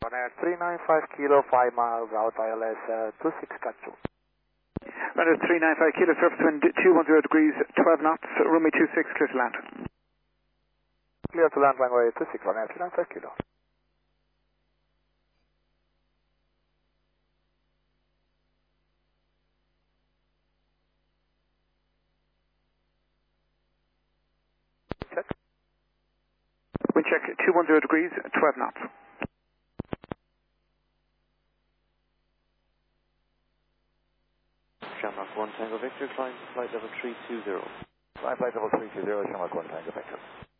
On air 395 kilo, 5 miles out, ILS 26 Kachu. Runway 395 kilo, surface wind 210 degrees, 12 knots, runway 26, clear to land. Clear to land, runway 26, on air 395 kilo. Check. Wind check 210 degrees, 12 knots. Shamrock 1 Tango Victor, climb to flight level 320. Flight level 320, Shamrock 1 Tango Victor.